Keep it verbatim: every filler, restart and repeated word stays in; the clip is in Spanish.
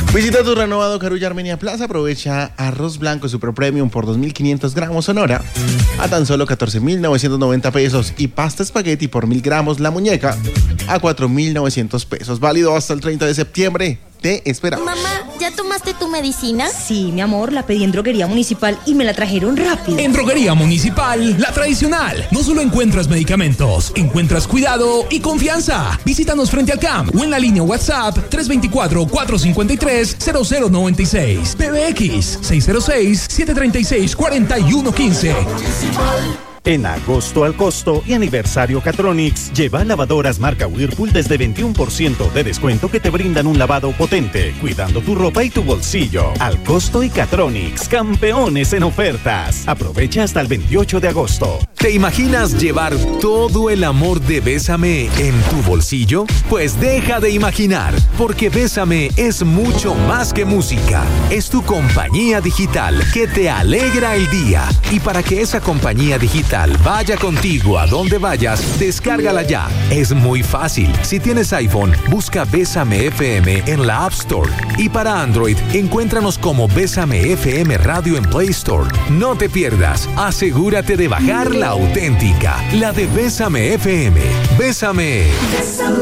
Visita tu renovado Carulla Armenia Plaza. Aprovecha arroz blanco Super Premium por dos mil quinientos gramos Sonora a tan solo catorce mil novecientos noventa pesos y pasta espagueti por mil gramos La Muñeca a cuatro mil novecientos pesos. Válido hasta el treinta de septiembre. Te esperamos. Mamá, ¿ya tomaste tu medicina? Sí, mi amor, la pedí en Droguería Municipal y me la trajeron rápido. En Droguería Municipal, la tradicional. No solo encuentras medicamentos, encuentras cuidado y confianza. Visítanos frente al C A M o en la línea WhatsApp tres dos cuatro, cuatro cinco tres, cero cero nueve seis. P B X seis cero seis, siete tres seis, cuatro uno uno cinco. En agosto al costo y aniversario Catronics, lleva lavadoras marca Whirlpool desde veintiuno por ciento de descuento que te brindan un lavado potente, cuidando tu ropa y tu bolsillo. Al costo y Catronics, campeones en ofertas. Aprovecha hasta el veintiocho de agosto. ¿Te imaginas llevar todo el amor de Bésame en tu bolsillo? Pues deja de imaginar, porque Bésame es mucho más que música. Es tu compañía digital que te alegra el día. Y para que esa compañía digital vaya contigo a donde vayas, descárgala ya. Es muy fácil. Si tienes iPhone, busca Bésame F M en la App Store. Y para Android, encuéntranos como Bésame F M Radio en Play Store. No te pierdas. Asegúrate de bajar la auténtica, la de Bésame F M. Bésame.